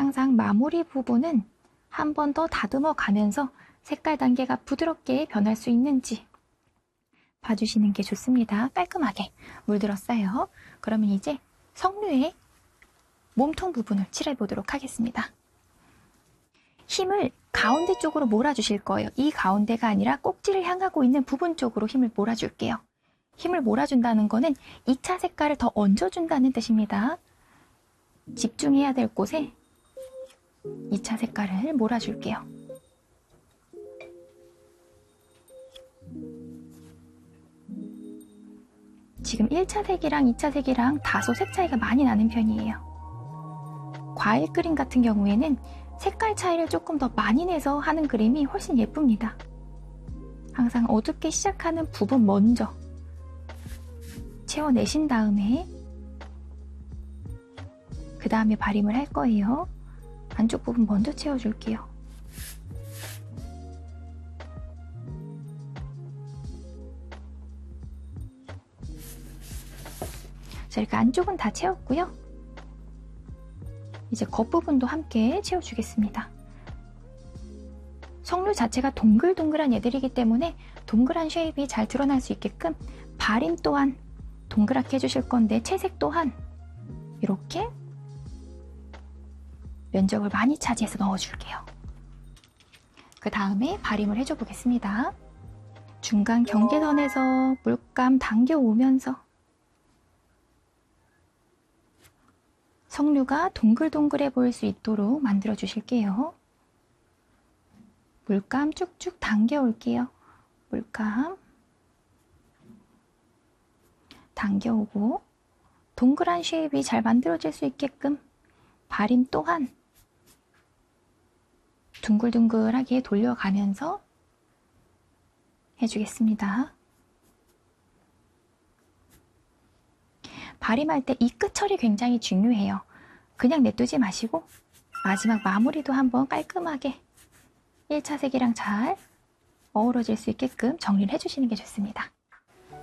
항상 마무리 부분은 한 번 더 다듬어 가면서 색깔 단계가 부드럽게 변할 수 있는지 봐주시는 게 좋습니다. 깔끔하게 물들었어요. 그러면 이제 석류의 몸통 부분을 칠해 보도록 하겠습니다. 힘을 가운데 쪽으로 몰아주실 거예요. 이 가운데가 아니라 꼭지를 향하고 있는 부분 쪽으로 힘을 몰아줄게요. 힘을 몰아준다는 거는 2차 색깔을 더 얹어준다는 뜻입니다. 집중해야 될 곳에 2차 색깔을 몰아줄게요. 지금 1차 색이랑 2차 색이랑 다소 색 차이가 많이 나는 편이에요. 과일 그림 같은 경우에는 색깔 차이를 조금 더 많이 내서 하는 그림이 훨씬 예쁩니다. 항상 어둡게 시작하는 부분 먼저 채워내신 다음에 그 다음에 발림을 할 거예요. 안쪽 부분 먼저 채워줄게요. 자, 이렇게 안쪽은 다 채웠고요. 이제 겉부분도 함께 채워주겠습니다. 석류 자체가 동글동글한 애들이기 때문에 동그란 쉐입이 잘 드러날 수 있게끔 발림 또한 동그랗게 해주실 건데 채색 또한 이렇게 면적을 많이 차지해서 넣어줄게요. 그 다음에 발림을 해줘 보겠습니다. 중간 경계선에서 물감 당겨오면서 석류가 동글동글해 보일 수 있도록 만들어 주실게요. 물감 쭉쭉 당겨 올게요. 물감 당겨 오고 동그란 쉐입이 잘 만들어질 수 있게끔 발림 또한 둥글둥글하게 돌려가면서 해주겠습니다. 발림할 때 이 끝 처리 굉장히 중요해요. 그냥 냅두지 마시고 마지막 마무리도 한번 깔끔하게 1차 색이랑 잘 어우러질 수 있게끔 정리를 해주시는 게 좋습니다.